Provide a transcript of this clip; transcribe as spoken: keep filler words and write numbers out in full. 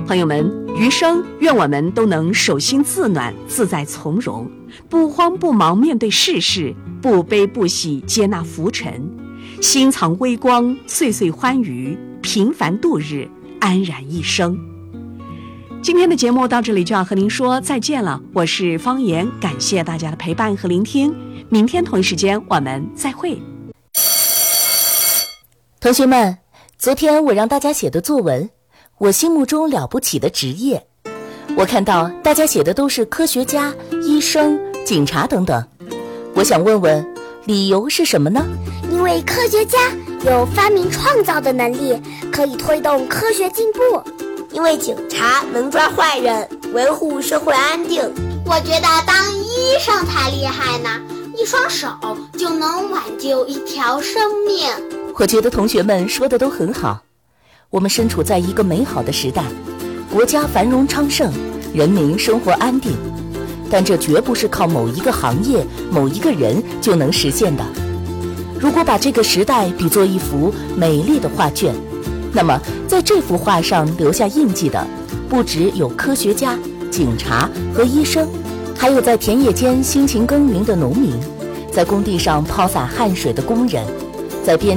朋友们，余生愿我们都能手心自暖，自在从容，不慌不忙面对世事，不悲不喜接纳浮沉，心藏微光，岁岁欢愉，平凡度日，安然一生。今天的节目到这里就要和您说再见了，我是方言，感谢大家的陪伴和聆听，明天同一时间我们再会。 同学们，昨天我让大家写的作文，我心目中了不起的职业，我看到大家写的都是科学家、医生、警察等等，我想问问，理由是什么呢？ 因为科学家有发明创造的能力，可以推动科学进步。 因为警察能抓坏人，维护社会安定。 我觉得当医生才厉害呢，一双手就能挽救一条生命。 我觉得同学们说的都很好，我们身处在一个美好的时代，国家繁荣昌盛，人民生活安定，但这绝不是靠某一个行业、某一个人就能实现的。如果把这个时代比作一幅美丽的画卷，那么在这幅画上留下印记的，不只有科学家、警察和医生，还有在田野间辛勤耕耘的农民，在工地上抛洒汗水的工人，在边